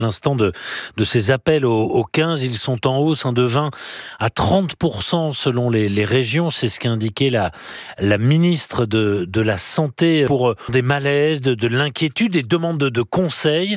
L'instant de ces appels au 15, ils sont en hausse de 20 à 30% selon les régions. C'est ce qu'a indiqué la ministre de la Santé pour des malaises, de l'inquiétude et demandes de conseils.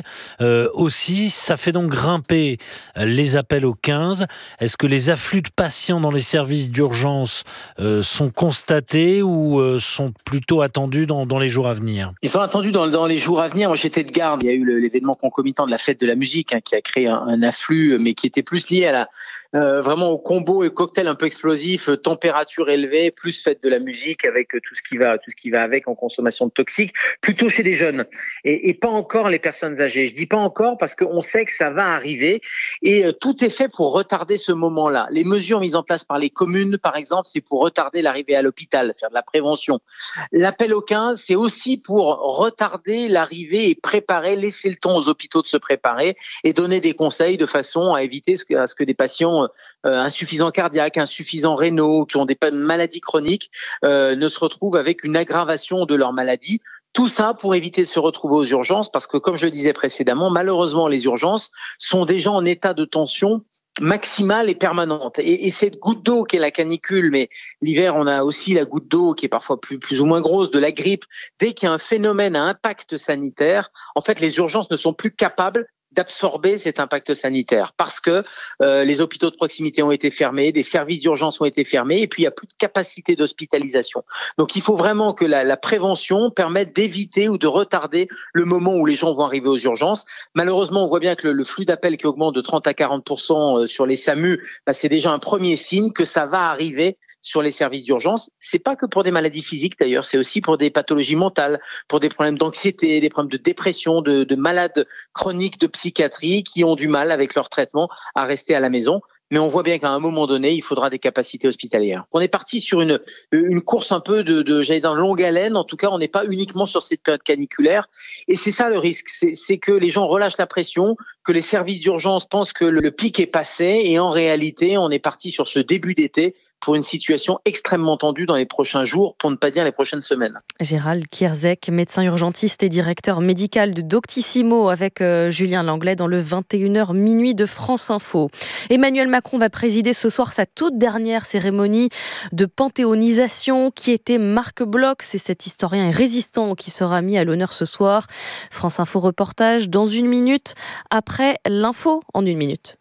Aussi, ça fait donc grimper les appels au 15. Est-ce que les afflux de patients dans les services d'urgence sont constatés ou sont plutôt attendus dans les jours à venir? Ils sont attendus dans les jours à venir. Moi, j'étais de garde. Il y a eu l'événement concomitant de la fête de la musique qui a créé un afflux, mais qui était plus lié à vraiment au combo et cocktail un peu explosif, température élevée, plus fête de la musique avec tout ce qui va avec en consommation de toxiques, plutôt chez les jeunes et pas encore les personnes âgées. Je dis pas encore parce qu'on sait que ça va arriver et tout est fait pour retarder ce moment-là. Les mesures mises en place par les communes, par exemple, c'est pour retarder l'arrivée à l'hôpital, faire de la prévention. L'appel au 15, c'est aussi pour retarder l'arrivée et préparer, laisser le temps aux hôpitaux de se préparer et donner des conseils de façon à éviter à ce que des patients insuffisants cardiaques, insuffisants rénaux, qui ont des maladies chroniques, ne se retrouvent avec une aggravation de leur maladie. Tout ça pour éviter de se retrouver aux urgences parce que, comme je le disais précédemment, malheureusement, les urgences sont déjà en état de tension maximale et permanente. Et cette goutte d'eau qu'est la canicule, mais l'hiver, on a aussi la goutte d'eau qui est parfois plus ou moins grosse, de la grippe. Dès qu'il y a un phénomène à impact sanitaire, en fait, les urgences ne sont plus capables d'absorber cet impact sanitaire parce que les hôpitaux de proximité ont été fermés, des services d'urgence ont été fermés et puis il n'y a plus de capacité d'hospitalisation. Donc il faut vraiment que la prévention permette d'éviter ou de retarder le moment où les gens vont arriver aux urgences. Malheureusement, on voit bien que le flux d'appels qui augmente de 30 à 40% sur les SAMU, c'est déjà un premier signe que ça va arriver sur les services d'urgence. C'est pas que pour des maladies physiques d'ailleurs, c'est aussi pour des pathologies mentales, pour des problèmes d'anxiété, des problèmes de dépression, de malades chroniques de psychiatrie qui ont du mal avec leur traitement à rester à la maison. Mais on voit bien qu'à un moment donné, il faudra des capacités hospitalières. On est parti sur une course un peu j'allais dire, longue haleine. En tout cas, on n'est pas uniquement sur cette période caniculaire. Et c'est ça le risque, c'est que les gens relâchent la pression, que les services d'urgence pensent que le pic est passé et en réalité, on est parti sur ce début d'été pour une situation extrêmement tendue dans les prochains jours, pour ne pas dire les prochaines semaines. Gérald Kierzek, médecin urgentiste et directeur médical de Doctissimo avec Julien Langlais dans le 21h minuit de France Info. Emmanuel Macron va présider ce soir sa toute dernière cérémonie de panthéonisation qui était Marc Bloch. C'est cet historien et résistant qui sera mis à l'honneur ce soir. France Info reportage dans 1 minute après l'info en 1 minute.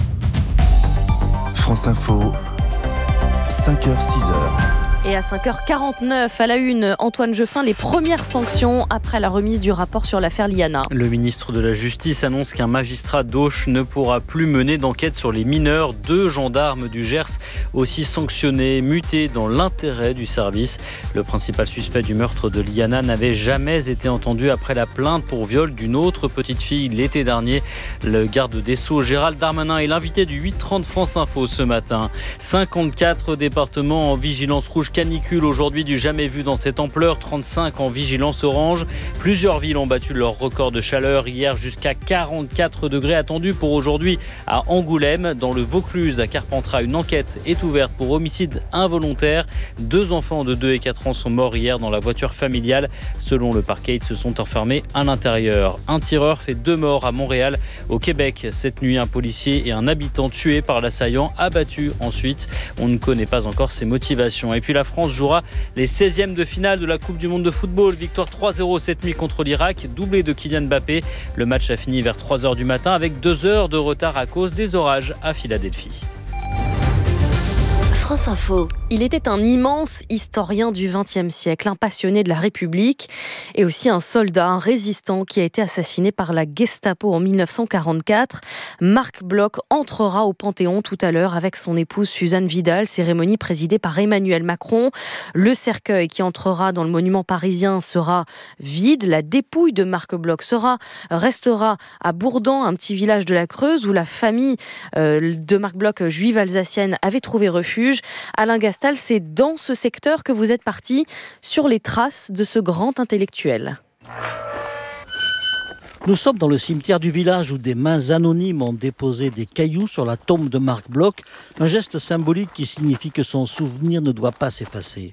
France Info. 5h, 6h. Et à 5h49, à la une, Antoine Geoffin, les premières sanctions après la remise du rapport sur l'affaire Liana. Le ministre de la Justice annonce qu'un magistrat d'Auch ne pourra plus mener d'enquête sur les mineurs. 2 gendarmes du Gers aussi sanctionnés, mutés dans l'intérêt du service. Le principal suspect du meurtre de Liana n'avait jamais été entendu après la plainte pour viol d'une autre petite fille l'été dernier. Le garde des Sceaux, Gérald Darmanin, est l'invité du 8h30 France Info ce matin. 54 départements en vigilance rouge canicule aujourd'hui du jamais vu dans cette ampleur, 35 en vigilance orange. Plusieurs villes ont battu leur record de chaleur hier, jusqu'à 44 degrés attendus pour aujourd'hui à Angoulême. Dans le Vaucluse, à Carpentras, une enquête est ouverte pour homicide involontaire. 2 enfants de 2 et 4 ans sont morts hier dans la voiture familiale. Selon le parquet, ils se sont enfermés à l'intérieur. Un tireur fait 2 morts à Montréal. Au Québec, cette nuit, un policier et un habitant tués par l'assaillant, abattu ensuite. On ne connaît pas encore ses motivations. Et puis la France jouera les 16e de finale de la Coupe du Monde de football. Victoire 3-0 cette nuit contre l'Irak, doublé de Kylian Mbappé. Le match a fini vers 3h du matin avec 2 heures de retard à cause des orages à Philadelphie. France Info. Il était un immense historien du XXe siècle, un passionné de la République et aussi un soldat, un résistant qui a été assassiné par la Gestapo en 1944. Marc Bloch entrera au Panthéon tout à l'heure avec son épouse Suzanne Vidal, cérémonie présidée par Emmanuel Macron. Le cercueil qui entrera dans le monument parisien sera vide. La dépouille de Marc Bloch restera à Bourdan, un petit village de la Creuse où la famille de Marc Bloch, juive alsacienne, avait trouvé refuge. Alain Gastal, c'est dans ce secteur que vous êtes parti sur les traces de ce grand intellectuel. Nous sommes dans le cimetière du village où des mains anonymes ont déposé des cailloux sur la tombe de Marc Bloch, un geste symbolique qui signifie que son souvenir ne doit pas s'effacer.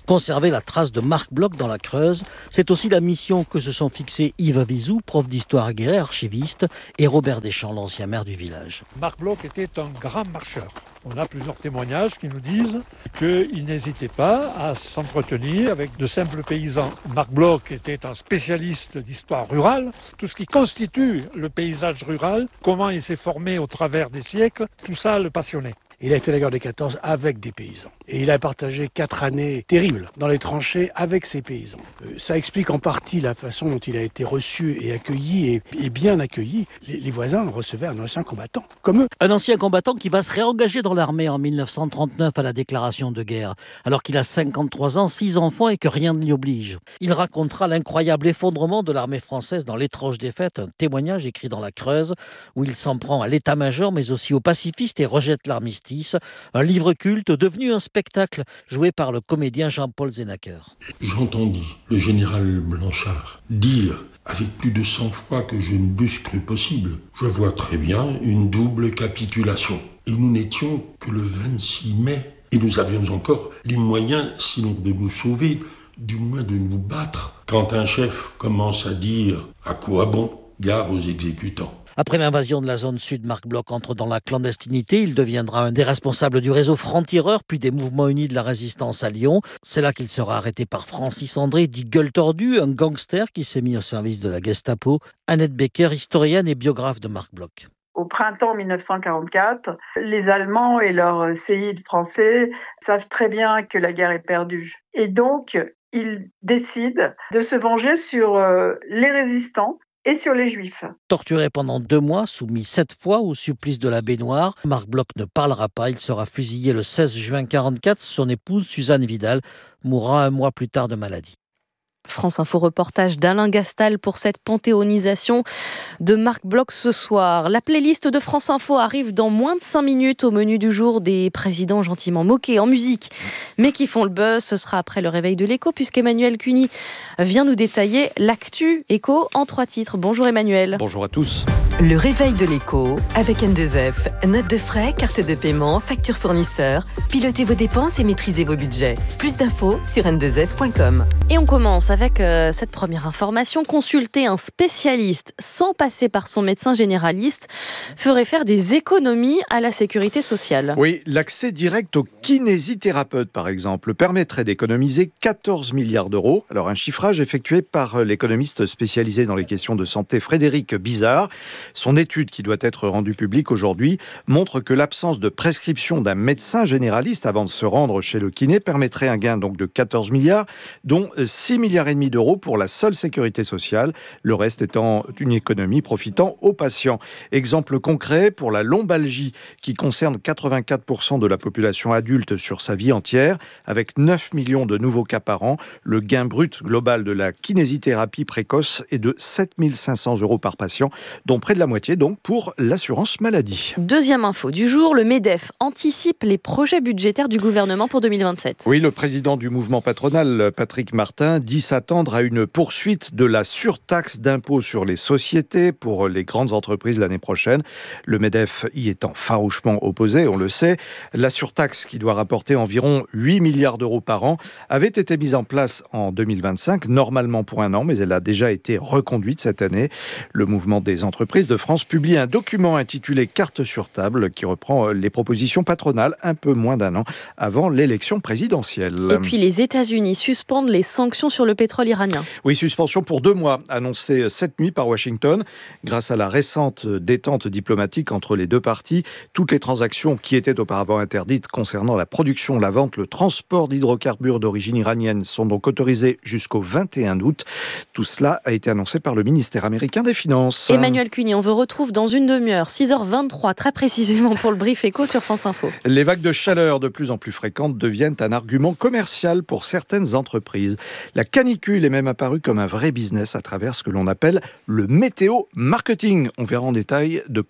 conserver la trace de Marc Bloch dans la Creuse. C'est aussi la mission que se sont fixés Yves Vizou, prof d'histoire aguerri, archiviste, et Robert Deschamps, l'ancien maire du village. Marc Bloch était un grand marcheur. On a plusieurs témoignages qui nous disent qu'il n'hésitait pas à s'entretenir avec de simples paysans. Marc Bloch était un spécialiste d'histoire rurale, tout ce qui constitue le paysage rural, comment il s'est formé au travers des siècles, tout ça le passionnait. Il a fait la guerre des 14 avec des paysans. Et il a partagé 4 années terribles dans les tranchées avec ces paysans. Ça explique en partie la façon dont il a été reçu et accueilli, et bien accueilli. Les voisins recevaient un ancien combattant, comme eux. Un ancien combattant qui va se réengager dans l'armée en 1939 à la déclaration de guerre, alors qu'il a 53 ans, 6 enfants et que rien ne l'y oblige. Il racontera l'incroyable effondrement de l'armée française dans l'étrange défaite, un témoignage écrit dans la Creuse, où il s'en prend à l'état-major, mais aussi aux pacifistes et rejette l'armistice. Un livre culte devenu un spectacle joué par le comédien Jean-Paul Zenacker. J'entendis le général Blanchard dire avec plus de sang-froid que je ne l'eusse cru possible. Je vois très bien une double capitulation. Et nous n'étions que le 26 mai. Et nous avions encore les moyens, sinon de nous sauver, du moins de nous battre. Quand un chef commence à dire « à quoi bon ?» gare aux exécutants. Après l'invasion de la zone sud, Marc Bloch entre dans la clandestinité. Il deviendra un des responsables du réseau Francs-Tireurs, puis des Mouvements Unis de la Résistance à Lyon. C'est là qu'il sera arrêté par Francis André, dit Gueule Tordue, un gangster qui s'est mis au service de la Gestapo. Annette Becker, historienne et biographe de Marc Bloch. Au printemps 1944, les Allemands et leurs séides français savent très bien que la guerre est perdue. Et donc, ils décident de se venger sur les résistants et sur les Juifs. Torturé pendant 2 mois, soumis 7 fois au supplice de la baignoire, Marc Bloch ne parlera pas. Il sera fusillé le 16 juin 1944. Son épouse, Suzanne Vidal, mourra 1 mois plus tard de maladie. France Info reportage d'Alain Gastal pour cette panthéonisation de Marc Bloch ce soir. La playlist de France Info arrive dans moins de 5 minutes. Au menu du jour, des présidents gentiment moqués en musique, mais qui font le buzz. Ce sera après le réveil de l'écho, puisqu'Emmanuel Cuny vient nous détailler l'actu écho en 3 titres. Bonjour Emmanuel. Bonjour à tous. Le réveil de l'écho avec N2F. Notes de frais, carte de paiement, facture fournisseur. Pilotez vos dépenses et maîtrisez vos budgets. Plus d'infos sur n2f.com. Et on commence avec cette première information. Consulter un spécialiste sans passer par son médecin généraliste ferait faire des économies à la sécurité sociale. Oui, l'accès direct au kinésithérapeute, par exemple, permettrait d'économiser 14 milliards d'euros. Alors, un chiffrage effectué par l'économiste spécialisé dans les questions de santé Frédéric Bizard. Son étude, qui doit être rendue publique aujourd'hui, montre que l'absence de prescription d'un médecin généraliste avant de se rendre chez le kiné permettrait un gain donc de 14 milliards, dont 6 milliards et demi d'euros pour la seule sécurité sociale, le reste étant une économie profitant aux patients. Exemple concret pour la lombalgie, qui concerne 84% de la population adulte sur sa vie entière, avec 9 millions de nouveaux cas par an, le gain brut global de la kinésithérapie précoce est de 7 500 euros par patient, dont près de la moitié donc pour l'assurance maladie. Deuxième info du jour, le MEDEF anticipe les projets budgétaires du gouvernement pour 2027. Oui, le président du mouvement patronal, Patrick Martin, dit s'attendre à une poursuite de la surtaxe d'impôt sur les sociétés pour les grandes entreprises l'année prochaine. Le MEDEF y étant farouchement opposé, on le sait. La surtaxe, qui doit rapporter environ 8 milliards d'euros par an, avait été mise en place en 2025, normalement pour 1 an, mais elle a déjà été reconduite cette année. Le mouvement des entreprises de France publie un document intitulé Carte sur table qui reprend les propositions patronales un peu moins d'1 an avant l'élection présidentielle. Et puis les États-Unis suspendent les sanctions sur le pétrole iranien. Oui, suspension pour 2 mois, annoncée cette nuit par Washington. Grâce à la récente détente diplomatique entre les 2 parties, toutes les transactions qui étaient auparavant interdites concernant la production, la vente, le transport d'hydrocarbures d'origine iranienne sont donc autorisées jusqu'au 21 août. Tout cela a été annoncé par le ministère américain des Finances. Emmanuel Cuny, on vous retrouve dans une demi-heure, 6h23, très précisément pour le brief éco sur France Info. Les vagues de chaleur de plus en plus fréquentes deviennent un argument commercial pour certaines entreprises. La canicule est même apparue comme un vrai business à travers ce que l'on appelle le météo marketing. On verra en détail de quoi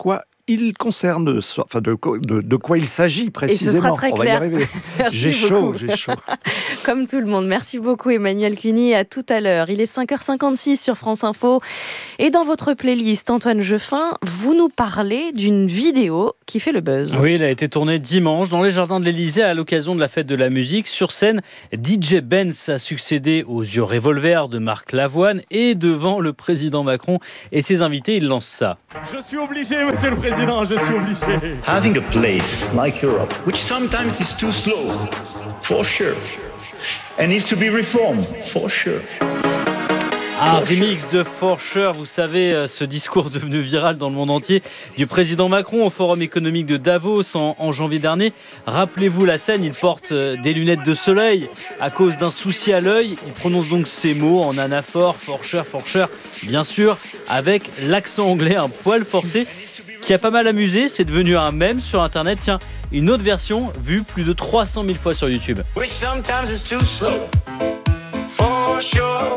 il concerne de quoi il s'agit précisément. Et ce sera très On clair. va y arriver. J'ai chaud. Comme tout le monde. Merci beaucoup Emmanuel Cuny. À tout à l'heure. Il est 5h56 sur France Info. Et dans votre playlist, Antoine Jeuffin, vous nous parlez d'une vidéo qui fait le buzz. Oui, elle a été tournée dimanche dans les jardins de l'Élysée à l'occasion de la fête de la musique. Sur scène, DJ Benz a succédé aux yeux revolver de Marc Lavoine et devant le président Macron et ses invités, il lance ça. Je suis obligé, monsieur le président, je suis obligé. Having a place like Europe, which sometimes is too slow, for sure, and needs to be reformed, for sure. Un remix de For Sure, vous savez, ce discours devenu viral dans le monde entier du président Macron au Forum économique de Davos en janvier dernier. Rappelez-vous la scène, il porte des lunettes de soleil à cause d'un souci à l'œil. Il prononce donc ces mots en anaphore, For Sure, bien sûr, avec l'accent anglais un poil forcé qui a pas mal amusé. C'est devenu un mème sur Internet. Tiens, une autre version vue plus de 300 000 fois sur YouTube. Which sometimes is too slow, for sure.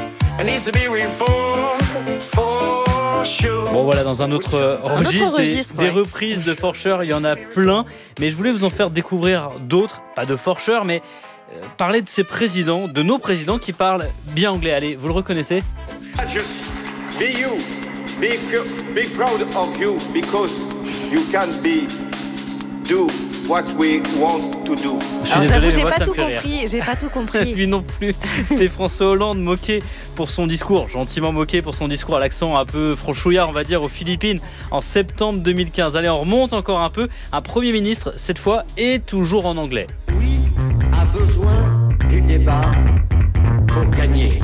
Bon voilà, dans un autre registre, des reprises de For Sure, il y en a plein, mais je voulais vous en faire découvrir d'autres, pas de For Sure, mais parler de ces présidents, de nos présidents qui parlent bien anglais. Allez, vous le reconnaissez? Just be you, be proud of you, because you can do what we want to do. Alors j'avoue, j'ai pas tout compris. Lui non plus. C'était François Hollande gentiment moqué pour son discours à l'accent un peu franchouillard, on va dire, aux Philippines en septembre 2015. Allez, on remonte encore un peu. Un Premier ministre, cette fois, est toujours en anglais. Oui, a besoin du débat pour gagner.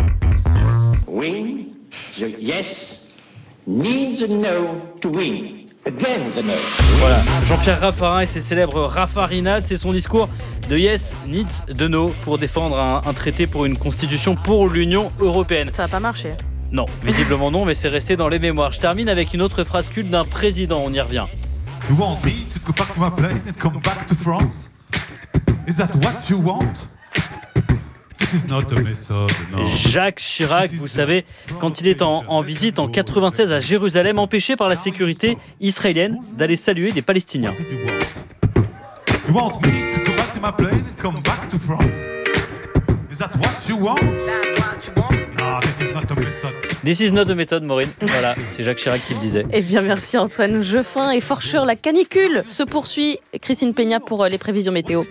Win, the yes, needs a no to win. Voilà, Jean-Pierre Raffarin et ses célèbres Raffarinades, c'est son discours de Yes Needs de No pour défendre un traité pour une constitution pour l'Union européenne. Ça n'a pas marché. Non, visiblement non, mais c'est resté dans les mémoires. Je termine avec une autre phrase culte d'un président, on y revient. You want me to go back to my plane and come back to France? Is that what you want? Jacques Chirac, vous savez, quand il est en visite en 96 à Jérusalem, empêché par la sécurité israélienne d'aller saluer des Palestiniens. You want me to go back to my plane and come back to France? Is that what you want? No, this is not a method. This is not a method, Maureen. Voilà, c'est Jacques Chirac qui le disait. Eh bien, merci Antoine Jeuffin. Et For Sure, la canicule se poursuit. Christine Peña pour les prévisions météo.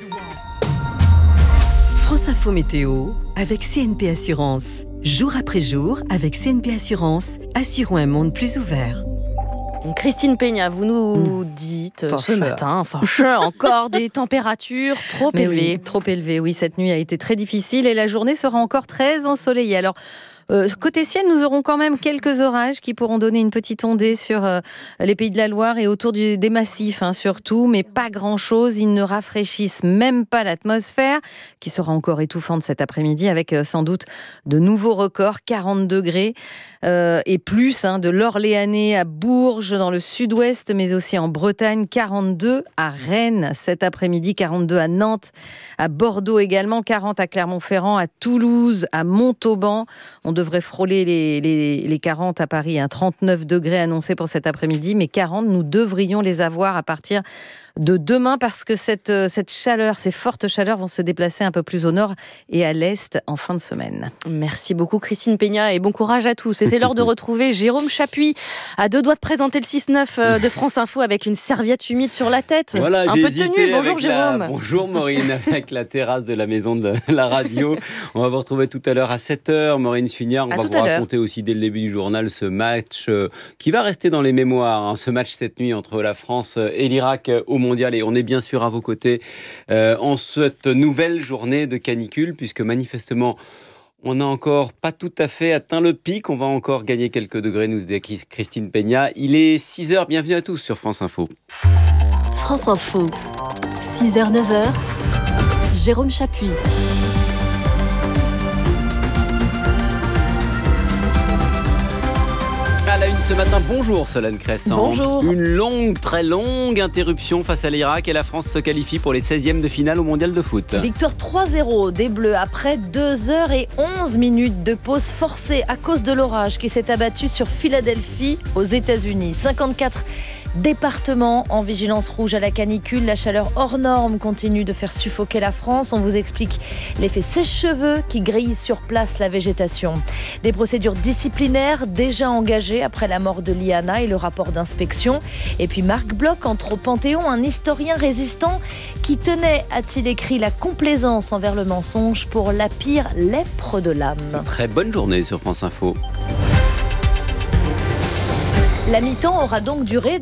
France Info Météo avec CNP Assurance. Jour après jour, avec CNP Assurance, assurons un monde plus ouvert. Christine Peña, vous nous dites ce matin, encore des températures trop élevées. Oui, trop élevées, oui. Cette nuit a été très difficile et la journée sera encore très ensoleillée. Alors, côté ciel, nous aurons quand même quelques orages qui pourront donner une petite ondée sur les Pays de la Loire et autour des massifs, surtout, mais pas grand-chose. Ils ne rafraîchissent même pas l'atmosphère, qui sera encore étouffante cet après-midi, avec sans doute de nouveaux records, 40 degrés et plus, de l'Orléanais à Bourges, dans le sud-ouest, mais aussi en Bretagne, 42 à Rennes cet après-midi, 42 à Nantes, à Bordeaux également, 40 à Clermont-Ferrand, à Toulouse, à Montauban. On devrait frôler les 40 à Paris, 39 degrés annoncés pour cet après-midi, mais 40, nous devrions les avoir à partir de demain parce que cette chaleur, ces fortes chaleurs vont se déplacer un peu plus au nord et à l'est en fin de semaine. Merci beaucoup Christine Peña et bon courage à tous. Et c'est l'heure de retrouver Jérôme Chapuis, à 2 doigts de présenter le 6-9 de France Info avec une serviette humide sur la tête. Voilà, un peu de tenue. Bonjour Jérôme. Bonjour Maureen, avec la terrasse de la maison de la radio. On va vous retrouver tout à l'heure à 7h. Maureen Sugnard, on va vous raconter aussi dès le début du journal ce match qui va rester dans les mémoires. Ce match cette nuit entre la France et l'Irak au mondial. Et on est bien sûr à vos côtés en cette nouvelle journée de canicule, puisque manifestement, on n'a encore pas tout à fait atteint le pic. On va encore gagner quelques degrés, nous dit Christine Peña. Il est 6h, bienvenue à tous sur France Info. France Info, 6h, 9h, Jérôme Chapuis. À la une ce matin, bonjour Solène Crescent. Bonjour. Une très longue interruption face à l'Irak et la France se qualifie pour les 16e de finale au Mondial de foot. Victoire 3-0 des Bleus après 2h11 de pause forcée à cause de l'orage qui s'est abattu sur Philadelphie aux États-Unis. 54 départements en vigilance rouge à la canicule. La chaleur hors norme continue de faire suffoquer la France. On vous explique l'effet sèche-cheveux qui grille sur place la végétation. Des procédures disciplinaires déjà engagées après la mort de Liana et le rapport d'inspection. Et puis Marc Bloch entre au Panthéon, un historien résistant qui tenait, a-t-il écrit, la complaisance envers le mensonge pour la pire lèpre de l'âme. Très bonne journée sur France Info. La mi-temps aura donc duré